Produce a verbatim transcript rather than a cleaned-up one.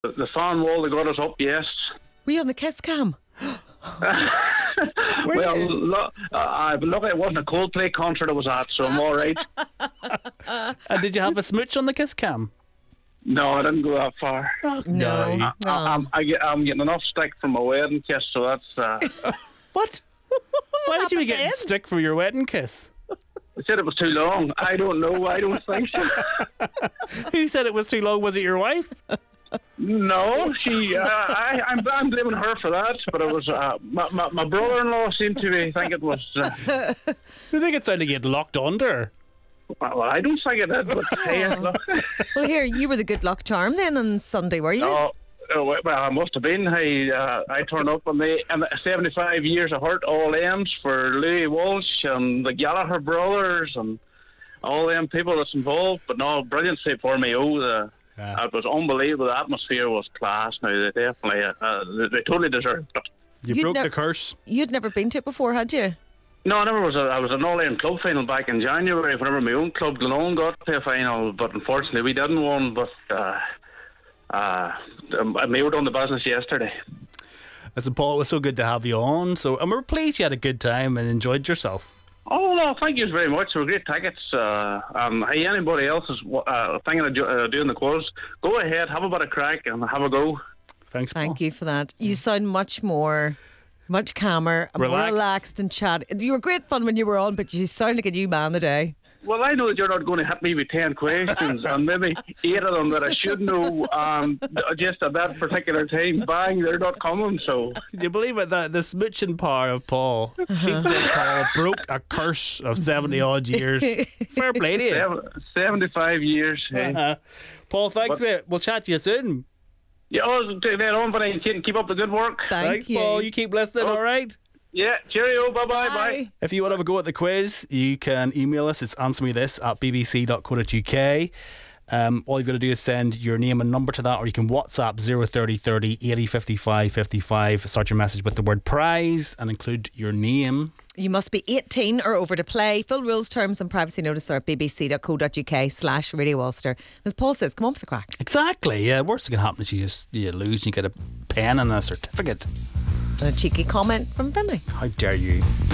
The, the fan wall that got us up, yes. Were you on the kiss cam? Well, look, uh, I- look, it wasn't a Coldplay concert I was at, so I'm all right. And did you have a smooch on the kiss cam? No, I didn't go that far. No. no. no. I, I'm, I get, I'm getting enough stick from my wedding kiss, so that's... Uh, What? Why did you be happened getting then? stick for your wedding kiss? they said it was too long. I don't know. I don't think so. Who said it was too long? Was it your wife? No, she. Uh, I, I'm, I'm blaming her for that, but it was uh, my, my, my brother-in-law seemed to be think it was. Uh, I think it sounded like you had locked under. well, I don't think it did, but hey, look. Well, here, you were the good luck charm then on Sunday, were you? Oh, oh, well, I must have been. I uh, I turned up on the and seventy-five years of hurt all M's for Louis Walsh and the Gallagher brothers and all them people that's involved. But no, brilliant say for me. Oh, the. Yeah. It was unbelievable. The atmosphere was class. Now they definitely, uh, they, they totally deserved it. You You'd broke nev- the curse. You'd never been to it before, had you? No, I never was. A, I was an all-in club final back in January. Whenever my own club, Glenone, got to a final, but unfortunately we didn't win. But uh, uh, I made on the business yesterday. Listen, Paul, it was so good to have you on. So, and we're pleased you had a good time and enjoyed yourself. Oh no, thank you very much. They were great tickets. Uh, um, hey, anybody else is uh, thinking of do, uh, doing the quiz, go ahead, have a bit of crack and have a go. Thanks, Paul. Thank you for that. You sound much more, much calmer, and more Relaxed. relaxed and chat. You were great fun when you were on, but you sound like a new man today. Well, I know that you're not going to hit me with ten questions and maybe eight of them that I should know um, just at that particular time. Bang, they're not coming, so... Can you believe it? That the smooching power of Paul, Sheepdale Paul, broke a curse of seventy odd years. Fair play to you. Seven, seventy-five years. Hey. Uh, Paul, thanks, What? mate. We'll chat to you soon. Yeah, oh, take that on, but I can keep up the good work. Thank thanks, you. Paul. You keep listening, Oh. all right? Yeah, cheerio, bye-bye, bye. If you want to have a go at the quiz, you can email us. It's answer me this at b b c dot co dot u k. Um, all you've got to do is send your name and number to that, or you can WhatsApp zero thirty thirty eighty fifty-five fifty-five. Start your message with the word prize and include your name. You must be eighteen or over to play. Full rules, terms and privacy notice are at b b c dot co dot u k slash Radio Ulster. As Paul says, come on for the crack. Exactly. Yeah. Worst that can happen is you just you lose and you get a pen and a certificate. And a cheeky comment from Finlay. How dare you?